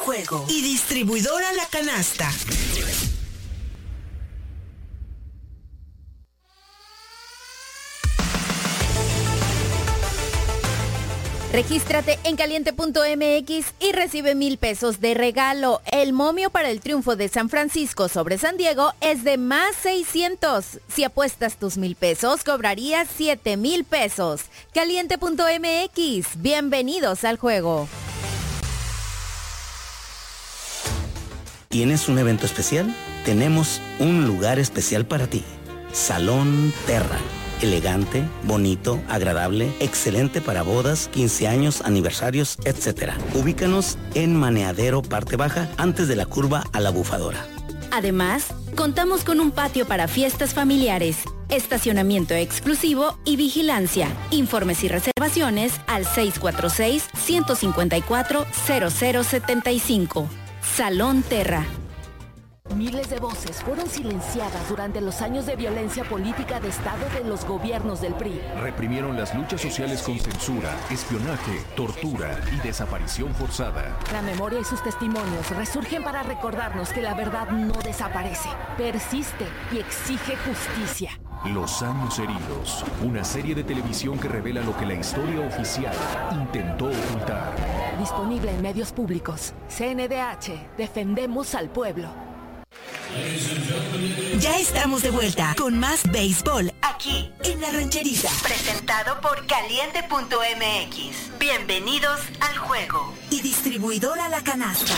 juego y distribuidora La Canasta. Regístrate en caliente.mx y recibe 1,000 pesos de regalo. El momio para el triunfo de San Francisco sobre San Diego es de más 600. Si apuestas tus 1,000 pesos, cobrarías 7,000 pesos. Caliente.mx. Bienvenidos al juego. ¿Tienes un evento especial? Tenemos un lugar especial para ti. Salón Terra. Elegante, bonito, agradable, excelente para bodas, 15 años, aniversarios, etc. Ubícanos en Maneadero, parte baja, antes de la curva a la Bufadora. Además, contamos con un patio para fiestas familiares, estacionamiento exclusivo y vigilancia. Informes y reservaciones al 646-154-0075. Salón Terra. Miles de voces fueron silenciadas durante los años de violencia política de Estado de los gobiernos del PRI. Reprimieron las luchas sociales con censura, espionaje, tortura y desaparición forzada. La memoria y sus testimonios resurgen para recordarnos que la verdad no desaparece, persiste y exige justicia. Los años heridos, una serie de televisión que revela lo que la historia oficial intentó ocultar. Disponible en medios públicos. CNDH, defendemos al pueblo. Ya estamos de vuelta con más béisbol aquí en La Rancherita. Presentado por caliente.mx. Bienvenidos al juego. Y distribuidora La Canasta.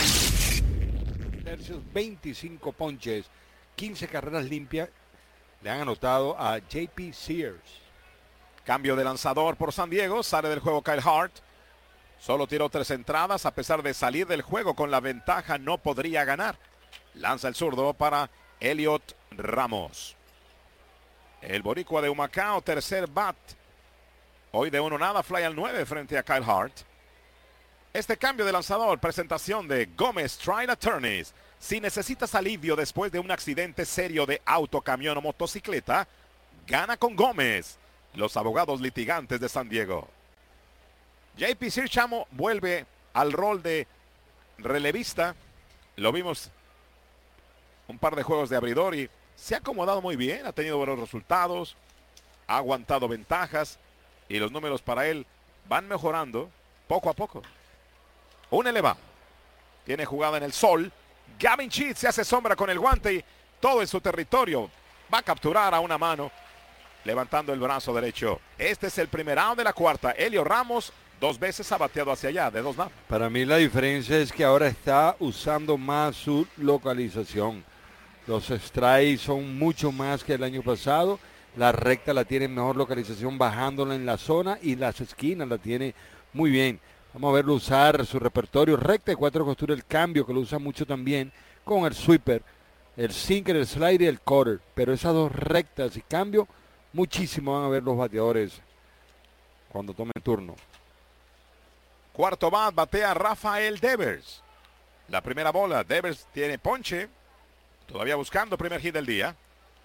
25 ponches, 15 carreras limpias le han anotado a JP Sears. Cambio de lanzador por San Diego, sale del juego Kyle Hart. Solo tiró 3 entradas, a pesar de salir del juego con la ventaja, no podría ganar. Lanza el zurdo para Elliot Ramos. El boricua de Humacao, tercer bat. Hoy de 1-0, fly al 9 frente a Kyle Hart. Este cambio de lanzador, presentación de Gómez Trial Attorneys. Si necesitas alivio después de un accidente serio de auto, camión o motocicleta, gana con Gómez, los abogados litigantes de San Diego. JP Sears, Chamo, vuelve al rol de relevista. Lo vimos un par de juegos de abridor y se ha acomodado muy bien, ha tenido buenos resultados, ha aguantado ventajas y los números para él van mejorando poco a poco. Un elevado, tiene jugada en el sol, Gavin Sheets se hace sombra con el guante y todo en su territorio, va a capturar a una mano, levantando el brazo derecho. Este es el primer out de la cuarta. Elio Ramos 2 veces ha bateado hacia allá, de 2 nada. Para mí la diferencia es que ahora está usando más su localización. Los strikes son mucho más que el año pasado. La recta la tiene en mejor localización, bajándola en la zona, y las esquinas la tiene muy bien. Vamos a verlo usar su repertorio recta de 4 costuras, el cambio que lo usa mucho también con el sweeper, el sinker, el slider y el cutter. Pero esas 2 rectas y cambio, muchísimo van a ver los bateadores cuando tomen turno. Cuarto bat, batea Rafael Devers. La primera bola, Devers tiene ponche. Todavía buscando primer hit del día.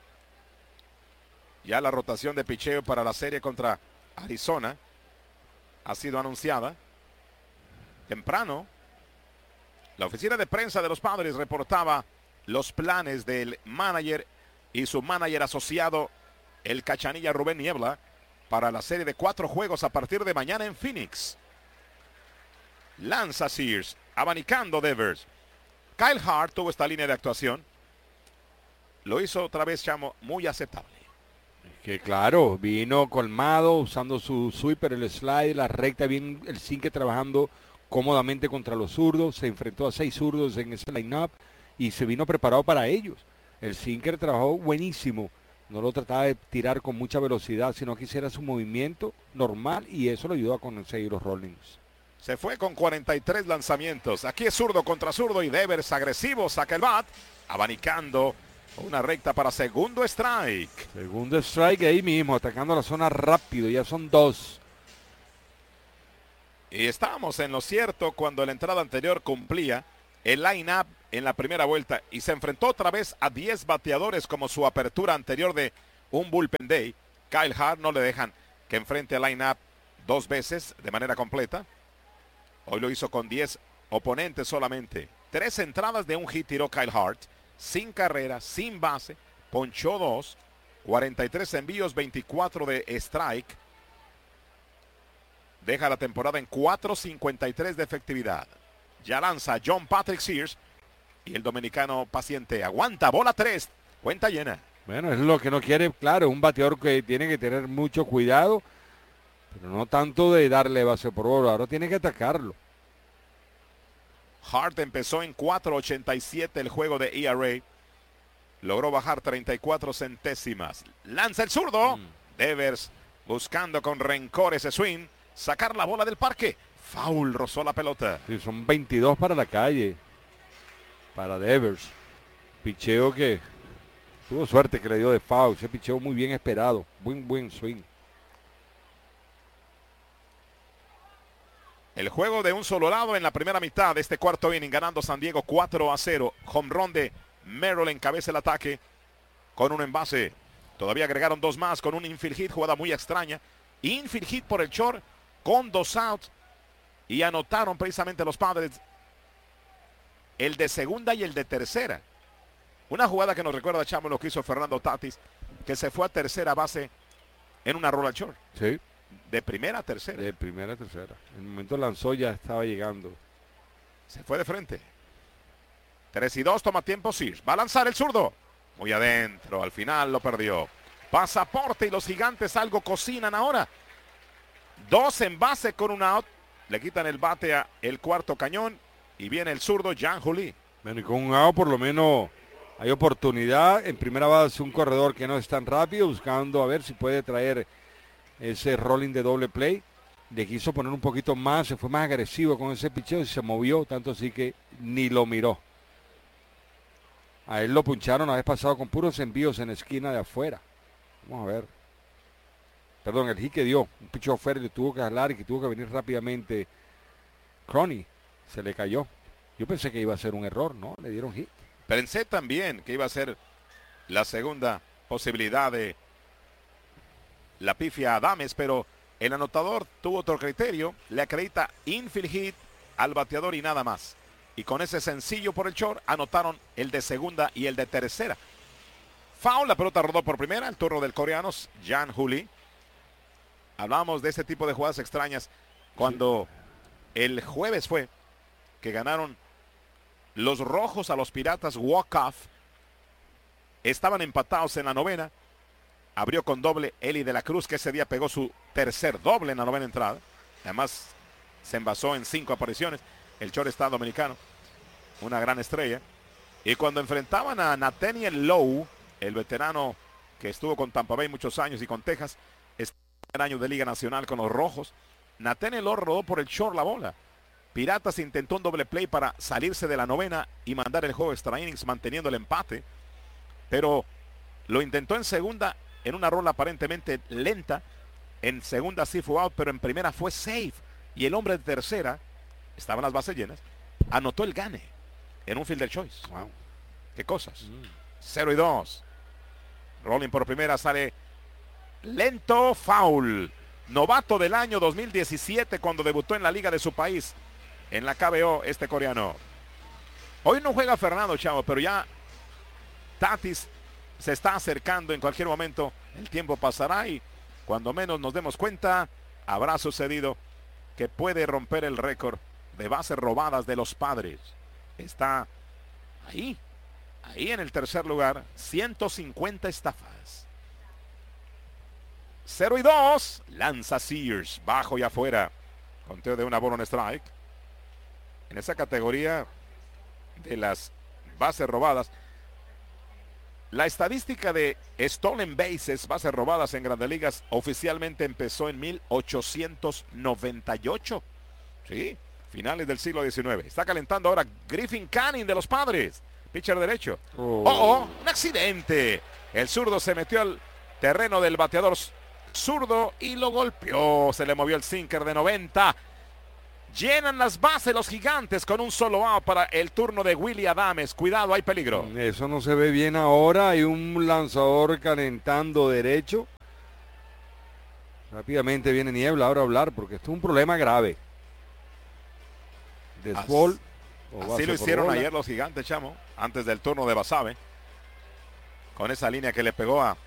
Ya la rotación de picheo para la serie contra Arizona ha sido anunciada. Temprano, la oficina de prensa de los Padres reportaba los planes del manager y su manager asociado, el cachanilla Rubén Niebla, para la serie de 4 juegos a partir de mañana en Phoenix. Lanza Sears, abanicando Devers. Kyle Hart tuvo esta línea de actuación. Lo hizo otra vez, Chamo, muy aceptable. Que claro, vino colmado, usando su sweeper, el slide, la recta, bien el sinker trabajando cómodamente contra los zurdos. Se enfrentó a 6 zurdos en ese line-up y se vino preparado para ellos. El sinker trabajó buenísimo. No lo trataba de tirar con mucha velocidad, sino que hiciera su movimiento normal, y eso lo ayudó a conseguir los rollings. Se fue con 43 lanzamientos. Aquí es zurdo contra zurdo y Devers agresivo, saca el bat, abanicando una recta para segundo strike. Segundo strike ahí mismo, atacando la zona rápido, ya son 2. Y estábamos en lo cierto cuando la entrada anterior cumplía el line-up en la primera vuelta y se enfrentó otra vez a 10 bateadores como su apertura anterior de un bullpen day. Kyle Hart no le dejan que enfrente al line-up 2 veces de manera completa. Hoy lo hizo con 10 oponentes solamente. 3 entradas de un hit tiró Kyle Hart, sin carrera, sin base, ponchó 2, 43 envíos, 24 de strike. Deja la temporada en 4.53 de efectividad. Ya lanza John Patrick Sears y el dominicano paciente aguanta, bola 3, cuenta llena. Bueno, es lo que no quiere, claro, un bateador que tiene que tener mucho cuidado, pero no tanto de darle base por bola, ahora tiene que atacarlo. Hart empezó en 4.87 el juego de ERA. Logró bajar 34 centésimas. Lanza el zurdo. Devers buscando con rencor ese swing. Sacar la bola del parque. Foul, rozó la pelota. Sí, son 22 para la calle. Para Devers. Picheo que tuvo suerte que le dio de foul. Ese picheo muy bien esperado. Buen swing. El juego de un solo lado en la primera mitad de este cuarto inning, ganando San Diego 4-0. Home run de Merrill encabeza el ataque con un envase. Todavía agregaron 2 más con un infield hit, jugada muy extraña. Infield hit por el short con 2 outs. Y anotaron precisamente los Padres el de segunda y el de tercera. Una jugada que nos recuerda, Chamo, lo que hizo Fernando Tatis, que se fue a tercera base en una rola short. Sí. De primera a tercera. De primera a tercera. En el momento lanzó, ya estaba llegando. Se fue de frente. 3-2, toma tiempo Sears. Va a lanzar el zurdo. Muy adentro, al final lo perdió. Pasaporte y los Gigantes algo cocinan ahora. 2 en base con un out. Le quitan el bate a el cuarto cañón. Y viene el zurdo Jan Juli. Bueno, y con un out por lo menos hay oportunidad. En primera base un corredor que no es tan rápido, buscando a ver si puede traer ese rolling de doble play. Le quiso poner un poquito más, se fue más agresivo con ese picheo y se movió, tanto así que ni lo miró. A él lo puncharon la vez pasado con puros envíos en la esquina de afuera. Vamos a ver. Perdón, el hit que dio, un picheo afuera y le tuvo que jalar y que tuvo que venir rápidamente. Crony se le cayó. Yo pensé que iba a ser un error, ¿no? Le dieron hit. Pensé también que iba a ser la segunda posibilidad de la pifia Adames, pero el anotador tuvo otro criterio, le acredita infield hit al bateador y nada más. Y con ese sencillo por el short anotaron el de segunda y el de tercera. Foul, la pelota rodó por primera, el turno del coreano Jan Juli. Hablábamos de ese tipo de jugadas extrañas cuando el jueves fue que ganaron los Rojos a los Piratas walk-off. Estaban empatados en la novena. Abrió con doble Eli de la Cruz, que ese día pegó su tercer doble en la novena entrada. Además, se envasó en 5 apariciones. El shortstop dominicano, una gran estrella. Y cuando enfrentaban a Nathaniel Lowe, el veterano que estuvo con Tampa Bay muchos años y con Texas, este año de Liga Nacional con los Rojos, Nathaniel Lowe rodó por el short la bola. Piratas intentó un doble play para salirse de la novena y mandar el juego extra innings manteniendo el empate. Pero lo intentó en segunda en una rola aparentemente lenta. En segunda sí fue out, pero en primera fue safe. Y el hombre de tercera, estaban las bases llenas, anotó el gane en un fielder choice. Wow. Qué cosas. 0-2. Rolling por primera, sale lento, foul. Novato del año 2017 cuando debutó en la liga de su país. En la KBO, este coreano. Hoy no juega Fernando, chavo, pero ya Tatis se está acercando. En cualquier momento el tiempo pasará y cuando menos nos demos cuenta habrá sucedido que puede romper el récord de bases robadas de los Padres. Está ahí en el tercer lugar, 150 estafas. 0-2, lanza Sears, bajo y afuera, conteo de una bola en strike. En esa categoría de las bases robadas, la estadística de stolen bases, bases robadas en Grandes Ligas, oficialmente empezó en 1898. Sí, finales del siglo XIX. Está calentando ahora Griffin Canning de los Padres, pitcher derecho. Un accidente. El zurdo se metió al terreno del bateador zurdo y lo golpeó. Se le movió el sinker de 90. Llenan las bases los Gigantes con un solo out para el turno de Willy Adames. Cuidado, hay peligro. Eso no se ve bien ahora. Hay un lanzador calentando derecho. Rápidamente viene Niebla ahora a hablar porque esto es un problema grave. Desbol Así lo hicieron ayer los Gigantes, chamo, antes del turno de Basabe. Con esa línea que le pegó a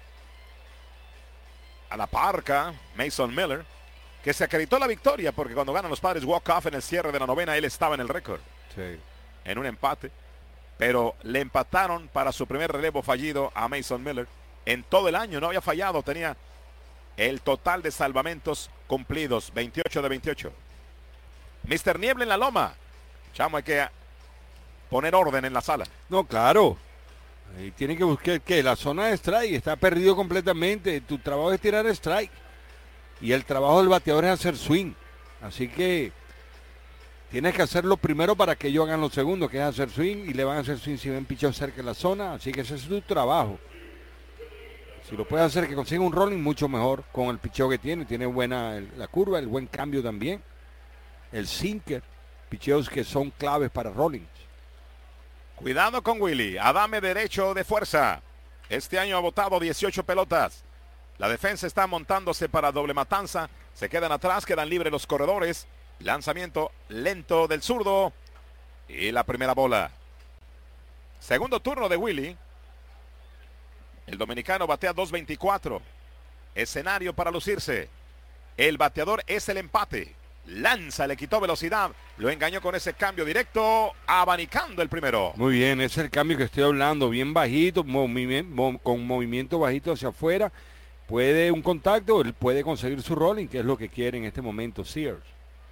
la parca, Mason Miller, que se acreditó la victoria porque cuando ganan los Padres walk-off en el cierre de la novena, él estaba en el récord. Sí. En un empate. Pero le empataron para su primer relevo fallido a Mason Miller. En todo el año no había fallado, tenía el total de salvamentos cumplidos, 28 de 28. Mr. Niebla en la loma. Chamo, hay que poner orden en la sala. No, claro. Ahí tiene que buscar que la zona de strike está perdido completamente. Tu trabajo es tirar strike. Y el trabajo del bateador es hacer swing. Así que tienes que hacerlo primero para que ellos hagan lo segundo, que es hacer swing. Y le van a hacer swing si ven picheo cerca de la zona. Así que ese es tu trabajo. Si lo puedes hacer que consiga un rolling, mucho mejor con el picheo que tiene. Tiene buena la curva, el buen cambio también. El sinker. Picheos que son claves para rollings. Cuidado con Willy. Adame derecho de fuerza. Este año ha botado 18 pelotas. La defensa está montándose para doble matanza. Se quedan atrás, quedan libres los corredores. Lanzamiento lento del zurdo. Y la primera bola. Segundo turno de Willy. El dominicano batea 2.24. Escenario para lucirse. El bateador es el empate. Lanza, le quitó velocidad. Lo engañó con ese cambio directo. Abanicando el primero. Muy bien, ese es el cambio que estoy hablando. Bien bajito, con movimiento bajito hacia afuera. Puede un contacto, él puede conseguir su rolling, que es lo que quiere en este momento Sears.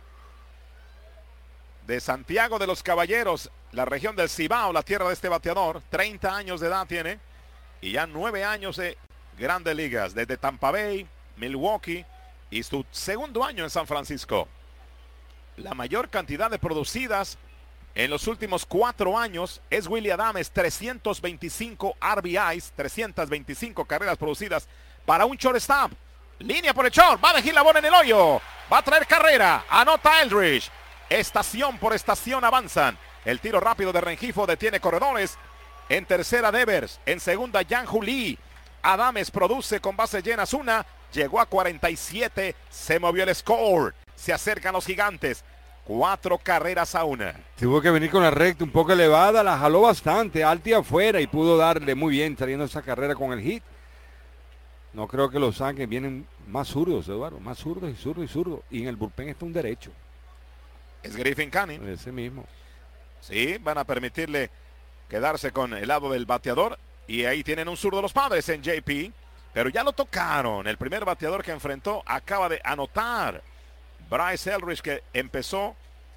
De Santiago de los Caballeros, la región del Cibao, la tierra de este bateador. 30 años de edad tiene. Y ya 9 años de grandes ligas. Desde Tampa Bay, Milwaukee y su segundo año en San Francisco. La mayor cantidad de producidas en los últimos 4 años es Willy Adames. 325 RBIs, 325 carreras producidas para un shortstop. Línea por el short, va a dejar la bola en el hoyo. Va a traer carrera, anota Eldridge. Estación por estación avanzan. El tiro rápido de Rengifo detiene corredores. En tercera Devers, en segunda Yang Lee. Adames produce con bases llenas una. Llegó a 47, se movió el score. Se acercan los Gigantes. 4 carreras a 1. Tuvo que venir con la recta un poco elevada, la jaló bastante, alta y afuera, y pudo darle muy bien saliendo esa carrera con el hit. No creo que los saquen, vienen más zurdos, Eduardo, más zurdos y zurdos y zurdos. Y en el bullpen está un derecho. Es Griffin Canning. Ese mismo. Sí, van a permitirle quedarse con el lado del bateador. Y ahí tienen un zurdo los Padres en JP. Pero ya lo tocaron. El primer bateador que enfrentó acaba de anotar. Bryce Eldridge, que empezó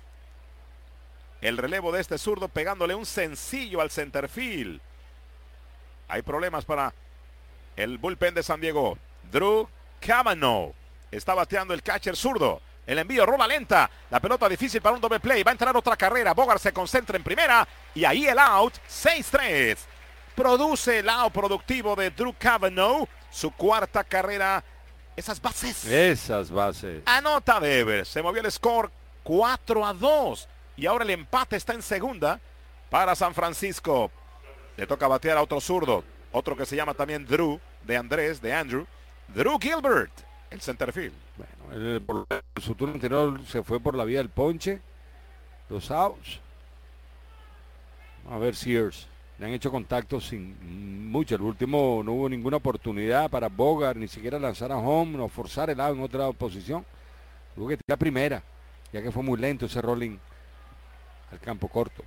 el relevo de este zurdo pegándole un sencillo al centerfield. Hay problemas para el bullpen de San Diego. Drew Cavanaugh está bateando el catcher zurdo. El envío, rola lenta. La pelota difícil para un doble play. Va a entrar otra carrera. Bogart se concentra en primera. Y ahí el out. 6-3. Produce el out productivo de Drew Cavanaugh. Su cuarta carrera. Esas bases. Anota Devers. Se movió el score 4-2. Y ahora el empate está en segunda para San Francisco. Le toca batear a otro zurdo. Otro que se llama también Drew, de Andrew. Drew Gilbert, el centerfield. Bueno, su turno anterior se fue por la vía del ponche. Los outs. A ver, Sears. Le han hecho contacto sin mucho. El último no hubo ninguna oportunidad para Bogart, ni siquiera lanzar a home, no forzar el out en otra posición. Tuvo que tirar primera, ya que fue muy lento ese rolling al campo corto.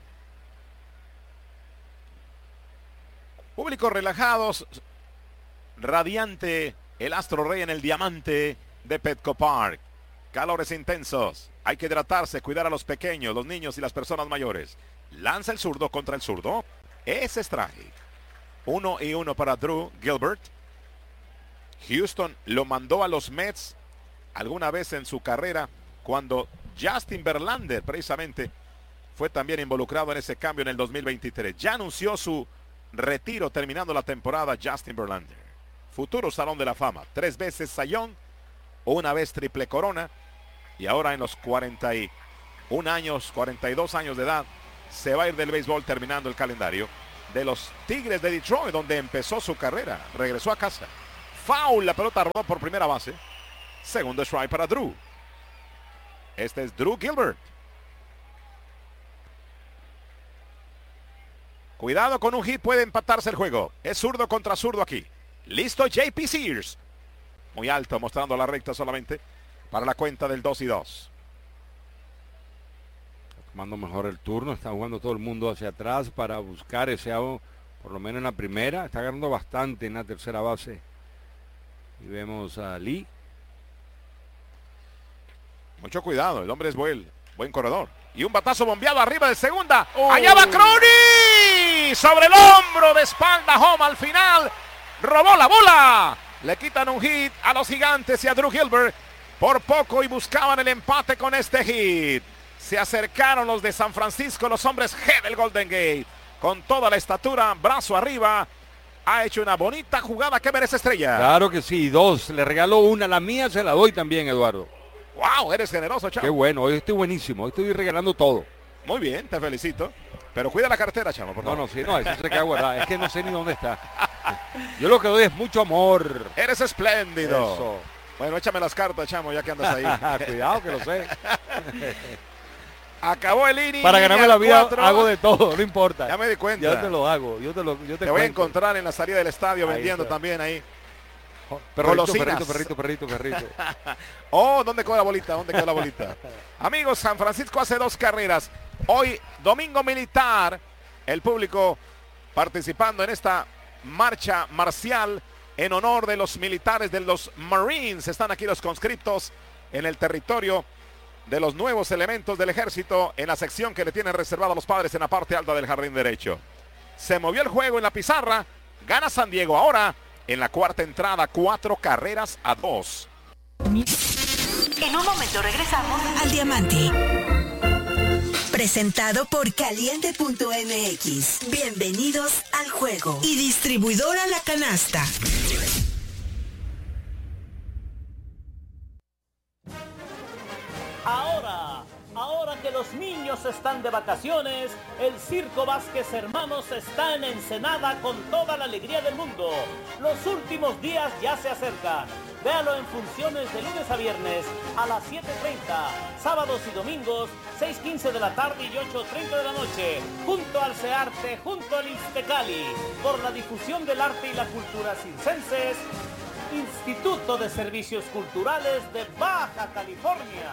Públicos relajados, radiante el Astro Rey en el diamante de Petco Park. Calores intensos, hay que hidratarse, cuidar a los pequeños, los niños y las personas mayores. Lanza el zurdo contra el zurdo. Es strike. 1-1 para Drew Gilbert. Houston lo mandó a los Mets alguna vez en su carrera cuando Justin Verlander precisamente fue también involucrado en ese cambio en el 2023. Ya anunció su retiro terminando la temporada Justin Verlander. Futuro Salón de la Fama. 3 veces Cy Young, una vez triple corona. Y ahora en los 41 años, 42 años de edad, se va a ir del béisbol terminando el calendario de los Tigres de Detroit, donde empezó su carrera. Regresó a casa. Foul, la pelota rodó por primera base. Segundo strike para Drew. Este es Drew Gilbert. Cuidado, con un hit puede empatarse el juego. Es zurdo contra zurdo aquí. Listo JP Sears. Muy alto, mostrando la recta solamente para la cuenta del 2-2. Tomando mejor el turno, está jugando todo el mundo hacia atrás para buscar ese out, por lo menos en la primera. Está ganando bastante en la tercera base. Y vemos a Lee. Mucho cuidado, el hombre es buen corredor. Y un batazo bombeado arriba de segunda. Allá va Crowley. Sobre el hombro, de espalda, home al final. Robó la bola. Le quitan un hit a los Gigantes y a Drew Gilbert. Por poco y buscaban el empate con este hit. Se acercaron los de San Francisco, los hombres G del Golden Gate. Con toda la estatura, brazo arriba. Ha hecho una bonita jugada que merece estrella. Claro que sí, 2. Le regaló una, la mía se la doy también, Eduardo. ¡Wow! Eres generoso, Chamo. Qué bueno, hoy estoy buenísimo, hoy estoy regalando todo. Muy bien, te felicito. Pero cuida la cartera, Chamo, por favor. No, eso se queda guardado. Es que no sé ni dónde está. Yo lo que doy es mucho amor. Eres espléndido. Eso. Bueno, échame las cartas, Chamo, ya que andas ahí. Cuidado, que lo sé. Acabó el inning. Para ganarme la vida hago de todo, no importa. Ya me di cuenta. Ya te lo hago. Yo te voy a encontrar en la salida del estadio ahí vendiendo está. También ahí. Perrito. Oh, ¿dónde quedó la bolita? Amigos, San Francisco hace 2 carreras. Hoy, domingo militar, el público participando en esta marcha marcial en honor de los militares de los Marines. Están aquí los conscriptos en el territorio de los nuevos elementos del ejército en la sección que le tienen reservado a los Padres en la parte alta del jardín derecho. Se movió el juego en la pizarra. Gana San Diego ahora. En la cuarta entrada, 4-2. En un momento regresamos al Diamante. Presentado por Caliente.mx. Bienvenidos al juego. Y distribuidora La Canasta. Ahora que los niños están de vacaciones, el Circo Vázquez Hermanos está en Ensenada con toda la alegría del mundo. Los últimos días ya se acercan. Véalo en funciones de lunes a viernes a las 7:30, sábados y domingos 6:15 de la tarde y 8:30 de la noche, junto al CEARTE, junto al Ixtecali, por la difusión del arte y la cultura circenses, Instituto de Servicios Culturales de Baja California.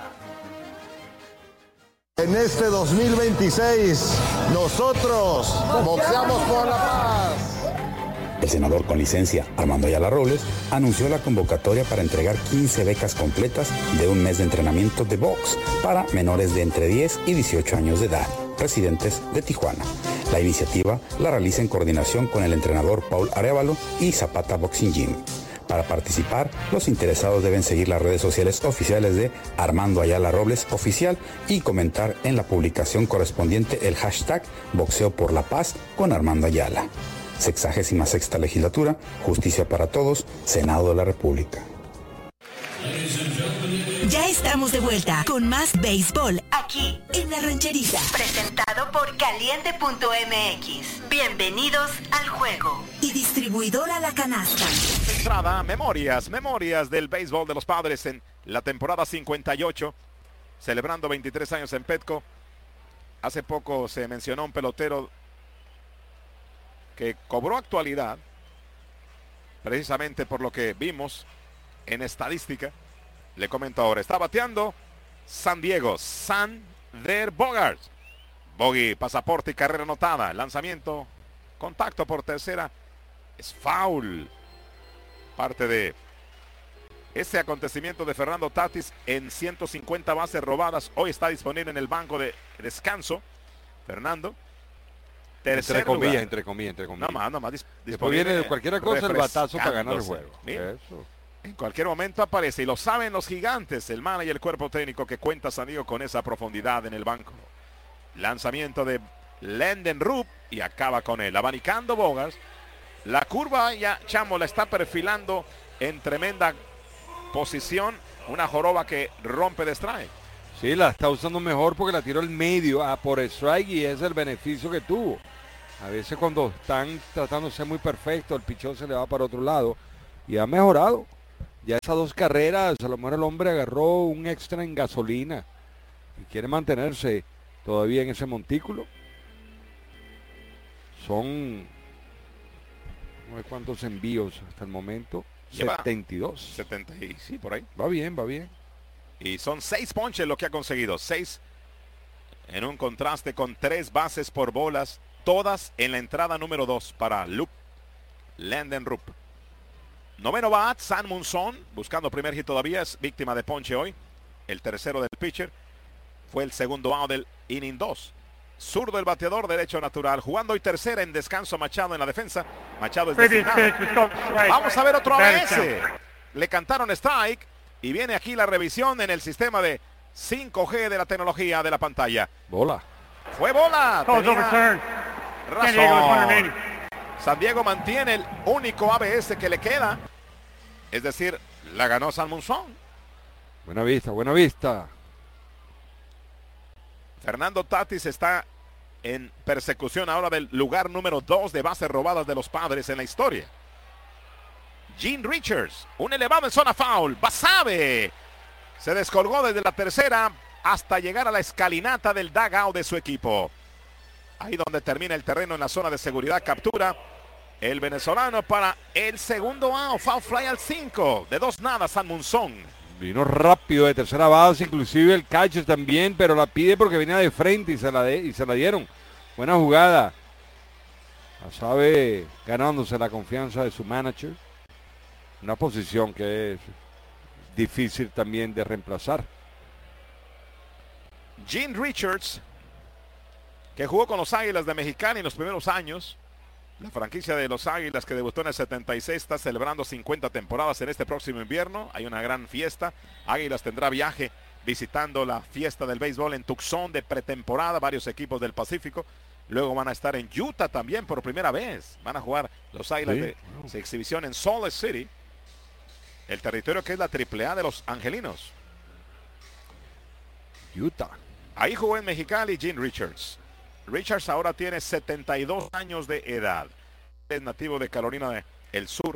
En este 2026, nosotros boxeamos por la paz. El senador con licencia, Armando Ayala Robles, anunció la convocatoria para entregar 15 becas completas de un mes de entrenamiento de box para menores de entre 10 y 18 años de edad, residentes de Tijuana. La iniciativa la realiza en coordinación con el entrenador Paul Arévalo y Zapata Boxing Gym. Para participar, los interesados deben seguir las redes sociales oficiales de Armando Ayala Robles Oficial y comentar en la publicación correspondiente el hashtag Boxeo por la Paz con Armando Ayala. 66ª Legislatura, Justicia para Todos, Senado de la República. Ya estamos de vuelta con más béisbol aquí en La Rancherita. Presentado por Caliente.mx. Bienvenidos al juego. Y distribuidora La Canasta. Entrada, memorias del béisbol de los Padres en la temporada 58. Celebrando 23 años en Petco. Hace poco se mencionó un pelotero que cobró actualidad. Precisamente por lo que vimos en estadística. Le comento ahora, está bateando San Diego, Sander Bogaerts. Bogey, pasaporte y carrera anotada. Lanzamiento, contacto por tercera. Es foul. Parte de ese acontecimiento de Fernando Tatis en 150 bases robadas. Hoy está disponible en el banco de descanso. Fernando. Entre comillas. Nada más. Después viene de cualquier cosa el batazo para ganar el juego. Eso. En cualquier momento aparece y lo saben los Gigantes, el manager y el cuerpo técnico que cuenta San Diego con esa profundidad en el banco. Lanzamiento de Lenden Rupp y acaba con él. Abanicando Bogaerts. La curva ya Chamo la está perfilando en tremenda posición. Una joroba que rompe de strike. Sí, la está usando mejor porque la tiró al medio por strike y ese es el beneficio que tuvo. A veces cuando están tratando de ser muy perfecto, el pichón se le va para otro lado y ha mejorado. Ya esas 2 carreras, a lo mejor el hombre agarró un extra en gasolina y quiere mantenerse todavía en ese montículo. Son, no sé cuántos envíos hasta el momento. Lleva 72. 70, sí, por ahí. Va bien, va bien. Y son 6 ponches lo que ha conseguido. 6 en un contraste con 3 bases por bolas. Todas en la entrada número 2 para Landen Rupp. Noveno bat, San Munson, buscando primer hit todavía, es víctima de ponche hoy. El tercero del pitcher. Fue el segundo out del inning 2. Zurdo el bateador, derecho natural. Jugando hoy tercera en descanso Machado en la defensa. Machado es designado. Vamos a ver otro ABS. Le cantaron strike. Y viene aquí la revisión en el sistema de 5G de la tecnología de la pantalla. Bola. Fue bola. Tenía razón. San Diego mantiene el único ABS que le queda. Es decir, la ganó San Munson. Buena vista, buena vista. Fernando Tatis está en persecución ahora del lugar número 2 de bases robadas de los Padres en la historia. Gene Richards, un elevado en zona foul. Basabe se descolgó desde la tercera hasta llegar a la escalinata del dugout de su equipo. Ahí donde termina el terreno en la zona de seguridad, captura el venezolano para el segundo out. Foul fly al 5. De 2-0 San Munson. Vino rápido de tercera base, inclusive el catcher también, pero la pide porque venía de frente y se la dieron. Buena jugada. Basabe ganándose la confianza de su manager. Una posición que es difícil también de reemplazar. Gene Richards, que jugó con los Águilas de Mexicali en los primeros años. La franquicia de los Águilas, que debutó en el 76, está celebrando 50 temporadas en este próximo invierno. Hay una gran fiesta. Águilas tendrá viaje visitando la fiesta del béisbol en Tucson de pretemporada. Varios equipos del Pacífico. Luego van a estar en Utah también por primera vez. Van a jugar los Águilas de exhibición en Salt Lake City. El territorio que es la AAA de los angelinos. Utah. Ahí jugó en Mexicali Gene Richards. Richards ahora tiene 72 años de edad. Es nativo de Carolina del Sur.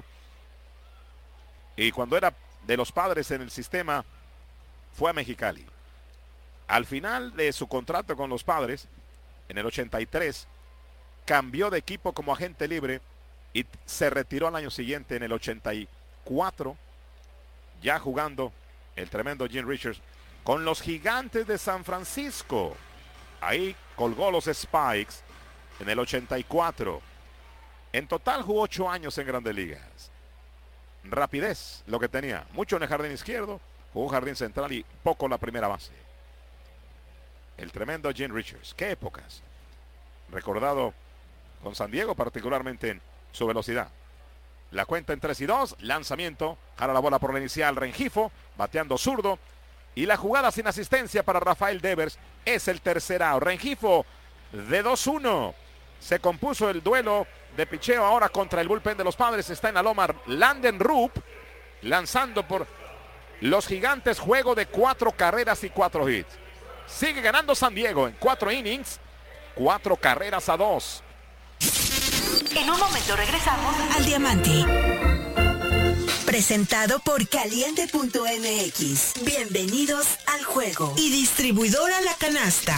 Y cuando era de los Padres en el sistema, fue a Mexicali. Al final de su contrato con los Padres, en el 83, cambió de equipo como agente libre y se retiró al año siguiente en el 84, ya jugando el tremendo Gene Richards con los Gigantes de San Francisco. Ahí colgó los Spikes en el 84. En total jugó 8 años en Grandes Ligas. Rapidez, lo que tenía. Mucho en el jardín izquierdo, jugó jardín central y poco la primera base. El tremendo Gene Richards. ¿Qué épocas? Recordado con San Diego, particularmente en su velocidad. La cuenta en 3-2, lanzamiento, jala la bola por la inicial, Rengifo, bateando zurdo. Y la jugada sin asistencia para Rafael Devers es el tercer out. Rengifo de 2-1. Se compuso el duelo de picheo ahora contra el bullpen de los Padres. Está en la loma Landen Rupp, lanzando por los Gigantes. Juego de 4 carreras y 4 hits. Sigue ganando San Diego en 4 innings. 4 carreras a 2. En un momento regresamos al Diamante. Presentado por Caliente.mx. Bienvenidos al juego. Y distribuidora La Canasta.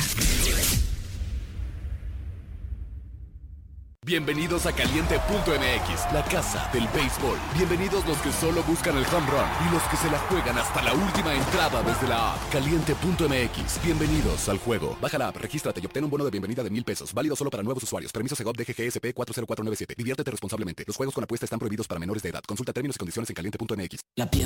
Bienvenidos a Caliente.mx, la casa del béisbol. Bienvenidos los que solo buscan el home run y los que se la juegan hasta la última entrada desde la app. Caliente.mx, bienvenidos al juego. Baja la app, regístrate y obtén un bono de bienvenida de $1,000. Válido solo para nuevos usuarios. Permiso Segov DGGSP 40497. Diviértete responsablemente. Los juegos con apuesta están prohibidos para menores de edad. Consulta términos y condiciones en Caliente.mx. La piel